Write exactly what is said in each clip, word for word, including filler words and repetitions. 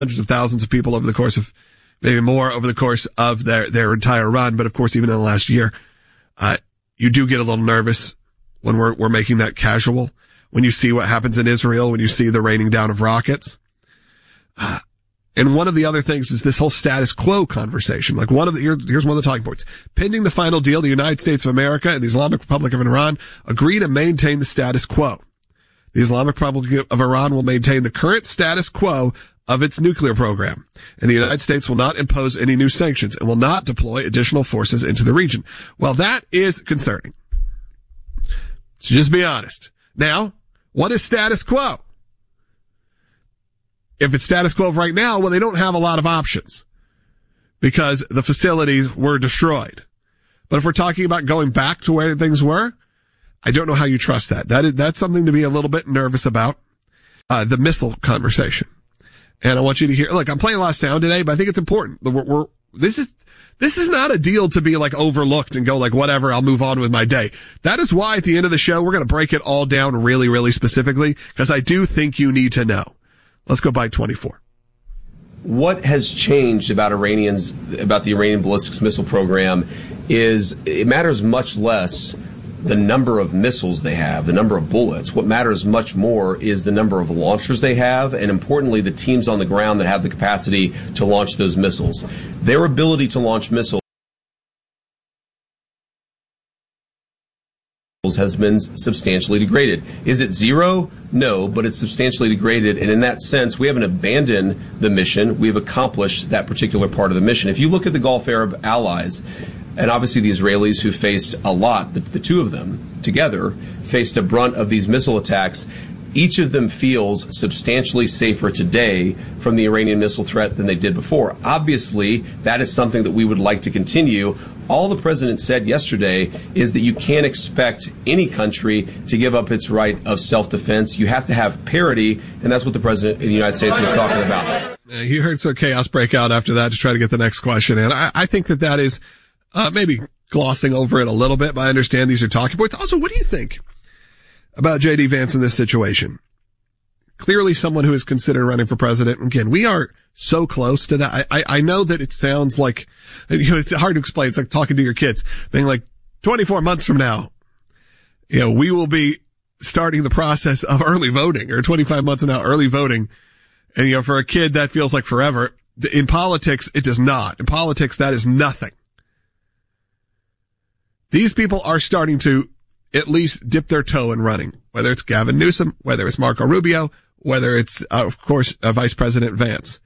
hundreds of thousands of people over the course of, maybe more over the course of their, their entire run. But of course, even in the last year, uh, you do get a little nervous when we're, we're making that casual. When you see what happens in Israel, when you see the raining down of rockets. Uh, and one of the other things is this whole status quo conversation. Like one of the, here, here's one of the talking points. Pending the final deal, the United States of America and the Islamic Republic of Iran agree to maintain the status quo. The Islamic Republic of Iran will maintain the current status quo of its nuclear program, and the United States will not impose any new sanctions and will not deploy additional forces into the region. Well, that is concerning. So just be honest. Now, what is status quo? If it's status quo right now, well, they don't have a lot of options because the facilities were destroyed. But if we're talking about going back to where things were, I don't know how you trust that. That is, that's something to be a little bit nervous about. Uh, the missile conversation. And I want you to hear, look, I'm playing a lot of sound today, but I think it's important. We're, we're, this is, this is not a deal to be like overlooked and go like, whatever, I'll move on with my day. That is why at the end of the show, we're going to break it all down really, really specifically, because I do think you need to know. Let's go by twenty-four. What has changed about Iranians, about the Iranian ballistic missile program is it matters much less the number of missiles they have, the number of bullets. What matters much more is the number of launchers they have, and importantly, the teams on the ground that have the capacity to launch those missiles. Their ability to launch missiles has been substantially degraded. Is it zero? No, but it's substantially degraded, and in that sense, we haven't abandoned the mission. We've accomplished that particular part of the mission. If you look at the Gulf Arab allies, and obviously the Israelis who faced a lot, the, the two of them together faced a brunt of these missile attacks. Each of them feels substantially safer today from the Iranian missile threat than they did before. Obviously, that is something that we would like to continue. All the president said yesterday is that you can't expect any country to give up its right of self-defense. You have to have parity, and that's what the president of the United States was talking about. Uh, you heard some chaos break out after that to try to get the next question in. I, I think that that is Uh, maybe glossing over it a little bit, but I understand these are talking points. Also, what do you think about J D Vance in this situation? Clearly someone who is considered running for president. Again, we are so close to that. I, I, I know that it sounds like, you know, it's hard to explain. It's like talking to your kids, being like twenty-four months from now, you know, we will be starting the process of early voting, or twenty-five months from now, early voting. And, you know, for a kid, that feels like forever. In politics, it does not. In politics, that is nothing. These people are starting to at least dip their toe in running, whether it's Gavin Newsom, whether it's Marco Rubio, whether it's, uh, of course, uh, Vice President Vance.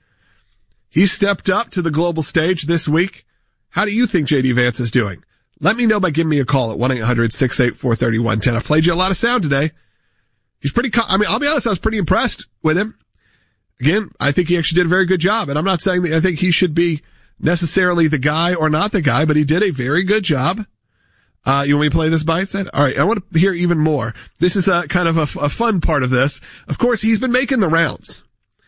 He stepped up to the global stage this week. How do you think J D Vance is doing? Let me know by giving me a call at one eight hundred six eight four three one one zero. I played you a lot of sound today. He's pretty, co- I mean, I'll be honest, I was pretty impressed with him. Again, I think he actually did a very good job, and I'm not saying that I think he should be necessarily the guy or not the guy, but he did a very good job. Uh, you want me to play this by instead? All right. I want to hear even more. This is a kind of a, a fun part of this. Of course, he's been making the rounds.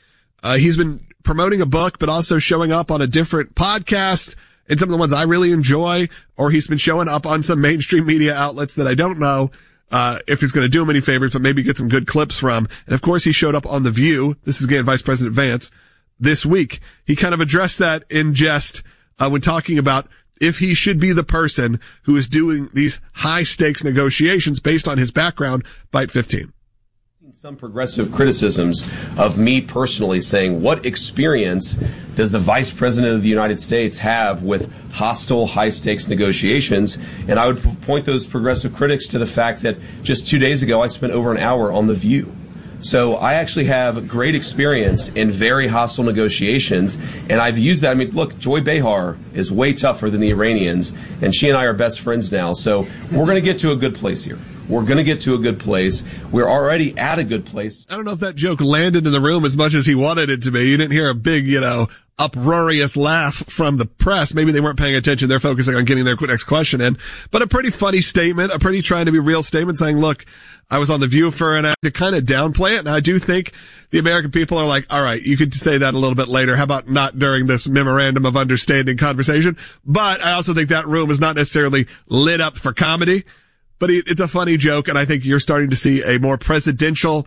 Uh, he's been promoting a book, but also showing up on a different podcast and some of the ones I really enjoy, or he's been showing up on some mainstream media outlets that I don't know, uh, if he's going to do him any favors, but maybe get some good clips from. And of course, he showed up on The View. This is again, Vice President Vance this week. He kind of addressed that in jest, uh, when talking about if he should be the person who is doing these high stakes negotiations based on his background. Byte fifteen. Some progressive criticisms of me personally saying, what experience does the Vice President of the United States have with hostile high stakes negotiations? And I would point those progressive critics to the fact that just two days ago I spent over an hour on The View. So I actually have great experience in very hostile negotiations, and I've used that. I mean, look, Joy Behar is way tougher than the Iranians, and she and I are best friends now. So we're going to get to a good place here. We're going to get to a good place. We're already at a good place. I don't know if that joke landed in the room as much as he wanted it to be. You didn't hear a big, you know, uproarious laugh from the press. Maybe they weren't paying attention. They're focusing on getting their next question in. But a pretty funny statement, a pretty trying to be real statement saying, look, I was on The View for an hour to kind of downplay it. And I do think the American people are like, all right, you could say that a little bit later. How about not during this memorandum of understanding conversation? But I also think that room is not necessarily lit up for comedy, but it's a funny joke. And I think you're starting to see a more presidential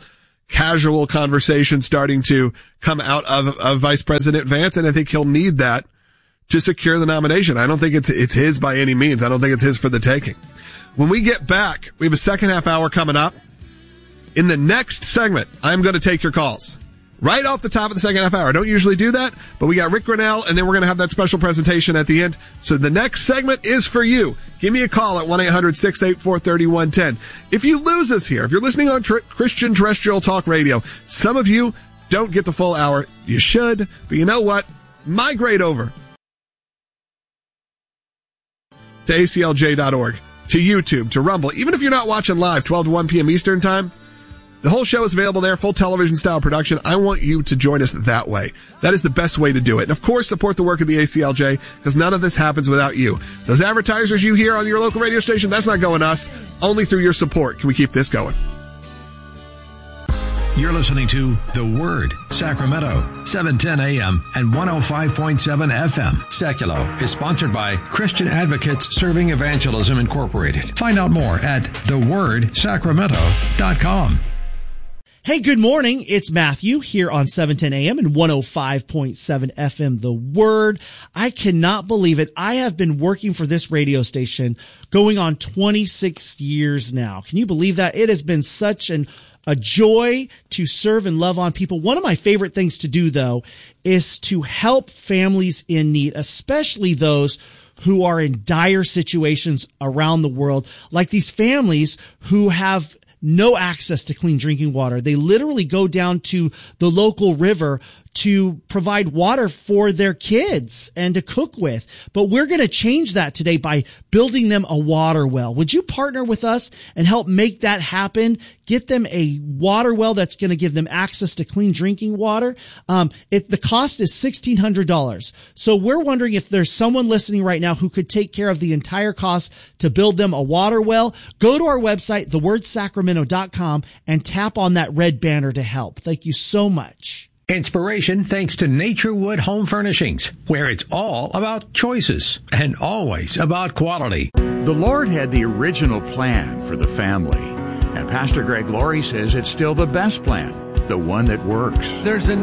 casual conversation starting to come out of, of Vice President Vance, and I think he'll need that to secure the nomination. I don't think it's it's his by any means. I don't think it's his for the taking. When we get back, we have a second half hour coming up. In the next segment, I'm going to take your calls. Right off the top of the second half hour. I don't usually do that, but we got Rick Grinnell, and then we're going to have that special presentation at the end. So the next segment is for you. Give me a call at one eight hundred six eight four three one one zero. If you lose us here, if you're listening on tr- Christian Terrestrial Talk Radio, some of you don't get the full hour. You should, but you know what? Migrate over to A C L J dot org, to YouTube, to Rumble. Even if you're not watching live, twelve to one p.m. Eastern Time, the whole show is available there, full television-style production. I want you to join us that way. That is the best way to do it. And, of course, support the work of the A C L J, because none of this happens without you. Those advertisers you hear on your local radio station, that's not going us. Only through your support can we keep this going. You're listening to The Word, Sacramento, seven ten a.m. and one oh five point seven F M. Seculo is sponsored by Christian Advocates Serving Evangelism Incorporated. Find out more at the word sacramento dot com. Hey, good morning. It's Matthew here on seven ten a.m. and one oh five point seven F M, The Word. I cannot believe it. I have been working for this radio station going on twenty-six years now. Can you believe that? It has been such an a joy to serve and love on people. One of my favorite things to do, though, is to help families in need, especially those who are in dire situations around the world, like these families who have no access to clean drinking water. They literally go down to the local river to provide water for their kids and to cook with. But we're going to change that today by building them a water well. Would you partner with us and help make that happen? Get them a water well that's going to give them access to clean drinking water. Um, it, the cost is sixteen hundred dollars. So we're wondering if there's someone listening right now who could take care of the entire cost to build them a water well. Go to our website, the word sacramento dot com, and tap on that red banner to help. Thank you so much. Inspiration thanks to Naturewood Home Furnishings, where it's all about choices and always about quality. The Lord had the original plan for the family, and Pastor Greg Laurie says it's still the best plan, the one that works. There's a